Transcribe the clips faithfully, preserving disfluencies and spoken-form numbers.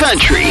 Country.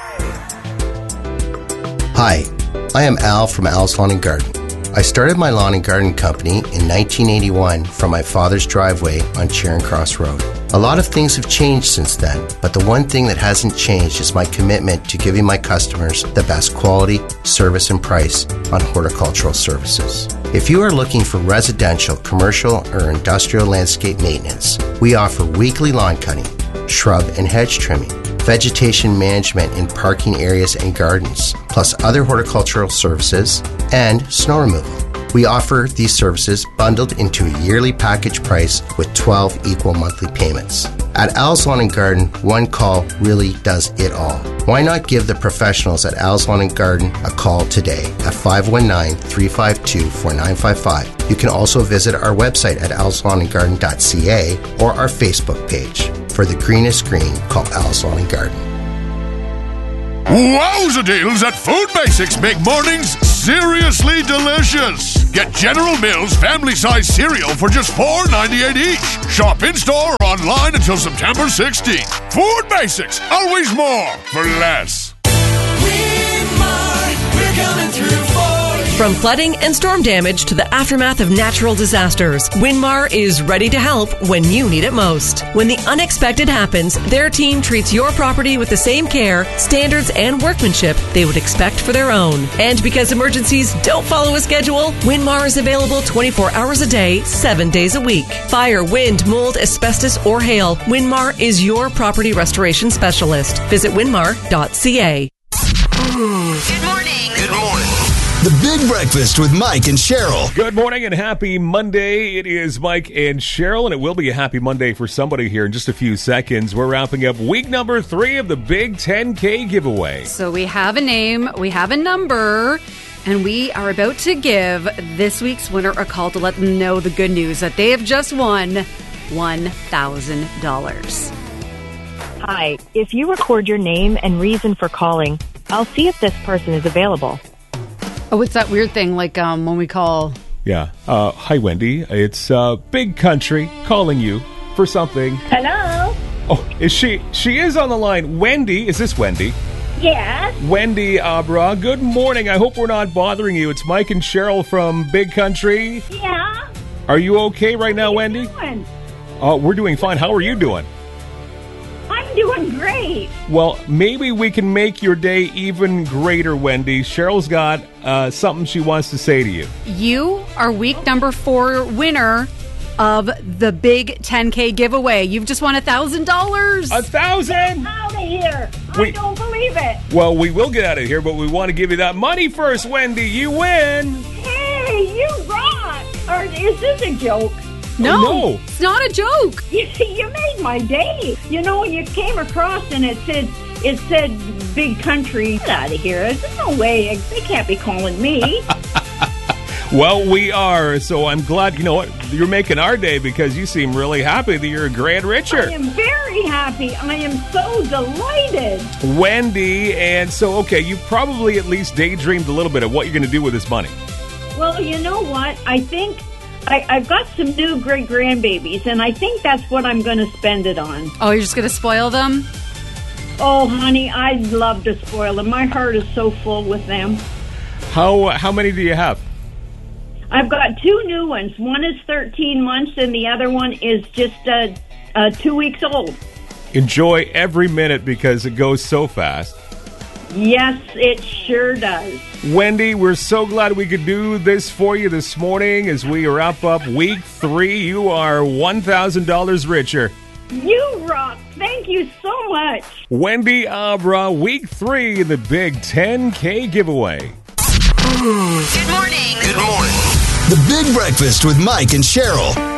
Hi, I am Al from Al's Lawn and Garden. I started my lawn and garden company in nineteen eighty-one from my father's driveway on Charing Cross Road. A lot of things have changed since then, but the one thing that hasn't changed is my commitment to giving my customers the best quality, service, and price on horticultural services. If you are looking for residential, commercial, or industrial landscape maintenance, we offer weekly lawn cutting, shrub and hedge trimming, vegetation management in parking areas and gardens, plus other horticultural services, and snow removal. We offer these services bundled into a yearly package price with twelve equal monthly payments. At Al's Lawn and Garden, one call really does it all. Why not give the professionals at Al's Lawn and Garden a call today at five one nine, three five two, four nine five five. You can also visit our website at als lawn and garden dot c a or our Facebook page. For the greenest green, call Al's Lawn and Garden. Wowza deals at Food Basics make mornings seriously delicious. Get General Mills family-size cereal for just four ninety-eight each. Shop in-store or online until September sixteenth. Food Basics, always more for less. Winmar, we're coming through for you. From flooding and storm damage to the aftermath of natural disasters, Winmar is ready to help when you need it most. When the unexpected happens, their team treats your property with the same care, standards, and workmanship they would expect for their own. And because emergencies don't follow a schedule, Winmar is available twenty-four hours a day, seven days a week. Fire, wind, mold, asbestos, or hail, Winmar is your property restoration specialist. Visit winmar dot c a. Good morning. Good morning. The Big Breakfast with Mike and Cheryl. Good morning and happy Monday. It is Mike and Cheryl, and it will be a happy Monday for somebody here in just a few seconds. We're wrapping up week number three of the Big ten K giveaway. So we have a name, we have a number, and we are about to give this week's winner a call to let them know the good news that they have just won one thousand dollars. Hi, if you record your name and reason for calling, I'll see if this person is available. Oh, it's that weird thing like um, when we call... Yeah. Uh, hi, Wendy. It's uh, Big Country calling you for something. Hello? Oh, is she? She is on the line. Wendy, is this Wendy? Yes. Wendy Abra, good morning. I hope we're not bothering you. It's Mike and Cheryl from Big Country. Yeah. Are you okay right now, Wendy? Doing? Uh, we're doing fine. How are you doing? I'm doing great. Well, maybe we can make your day even greater, Wendy. Cheryl's got uh, something she wants to say to you. You are week number four winner of the Big ten K giveaway. You've just won one thousand dollars. A thousand? Out of here. We- I don't believe it. Well, we will get out of here, but we want to give you that money first, Wendy. You win. Hey, you rock. Or is this a joke? No, Oh, no. It's not a joke. You, you made my day. You know, you came across and it said, it said Big Country. Get out of here. There's no way. They can't be calling me. Well, we are, so I'm glad, you know what, you're making our day because you seem really happy that you're a grand richer. I am very happy. I am so delighted. Wendy, and so, okay, you probably at least daydreamed a little bit of what you're going to do with this money. Well, you know what? I think I, I've got some new great-grandbabies, and I think that's what I'm going to spend it on. Oh, you're just going to spoil them? Oh, honey, I'd love to spoil them. My heart is so full with them. How how many do you have? I've got two new ones. One is thirteen months, and the other one is just uh, uh, two weeks old. Enjoy every minute because it goes so fast. Yes, it sure does. Wendy, we're so glad we could do this for you this morning as we wrap up week three. You are one thousand dollars richer. You rock. Thank you so much. Wendy Abra, week three in the Big ten K giveaway. Good morning. Good morning. The Big Breakfast with Mike and Cheryl.